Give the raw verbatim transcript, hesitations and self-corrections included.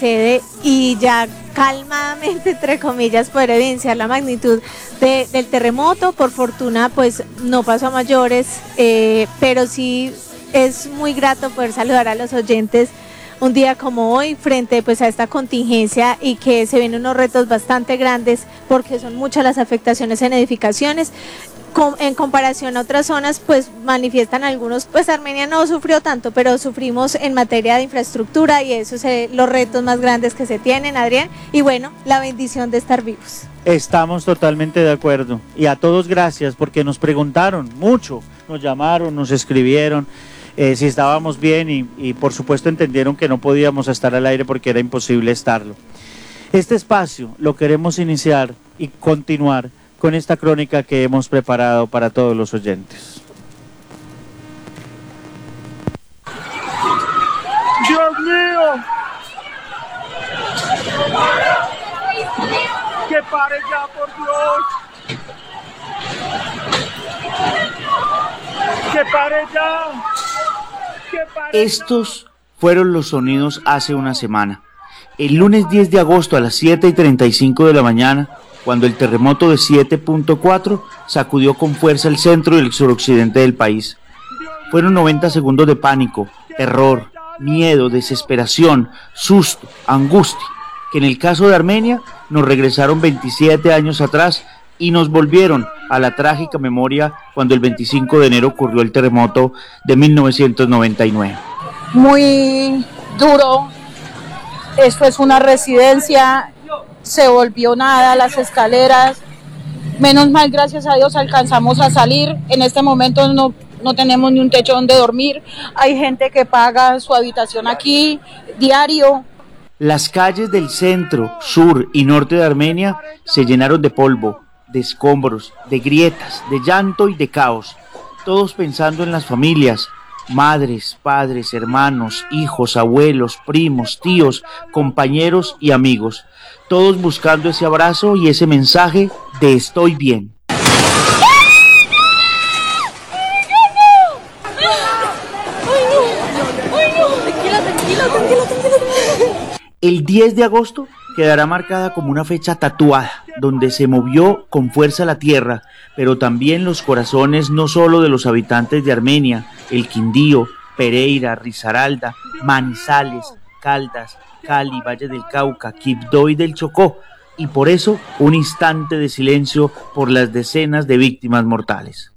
sede y ya calmadamente, entre comillas, poder evidenciar la magnitud de, del terremoto. Por fortuna, pues no pasó a mayores, eh, pero sí es muy grato poder saludar a los oyentes un día como hoy frente pues a esta contingencia y que se vienen unos retos bastante grandes porque son muchas las afectaciones en edificaciones. En comparación a otras zonas, pues manifiestan algunos, pues Armenia no sufrió tanto, pero sufrimos en materia de infraestructura y esos son los retos más grandes que se tienen, Adrián, y bueno, la bendición de estar vivos. Estamos totalmente de acuerdo y a todos gracias porque nos preguntaron mucho, nos llamaron, nos escribieron eh, si estábamos bien y, y por supuesto entendieron que no podíamos estar al aire porque era imposible estarlo. Este espacio lo queremos iniciar y continuar con esta crónica que hemos preparado para todos los oyentes. ¡Dios mío! ¡Que pare ya, por Dios! ¡Que pare ya! ¡Que pare! Estos fueron los sonidos hace una semana. El lunes diez de agosto a las siete y treinta y cinco de la mañana, cuando el terremoto de siete punto cuatro sacudió con fuerza el centro y el suroccidente del país. Fueron noventa segundos de pánico, terror, miedo, desesperación, susto, angustia, que en el caso de Armenia nos regresaron veintisiete años atrás y nos volvieron a la trágica memoria cuando el veinticinco de enero ocurrió el terremoto de mil novecientos noventa y nueve. Muy duro, esto es una residencia, se volvió nada, las escaleras, menos mal, gracias a Dios alcanzamos a salir. En este momento no, no tenemos ni un techo donde dormir, hay gente que paga su habitación aquí, diario. Las calles del centro, sur y norte de Armenia se llenaron de polvo, de escombros, de grietas, de llanto y de caos, todos pensando en las familias, madres, padres, hermanos, hijos, abuelos, primos, tíos, compañeros y amigos, todos buscando ese abrazo y ese mensaje de estoy bien. El diez de agosto quedará marcada como una fecha tatuada, donde se movió con fuerza la tierra, pero también los corazones no solo de los habitantes de Armenia, el Quindío, Pereira, Risaralda, Manizales, Caldas, Cali, Valle del Cauca, Quibdó y del Chocó, y por eso un instante de silencio por las decenas de víctimas mortales.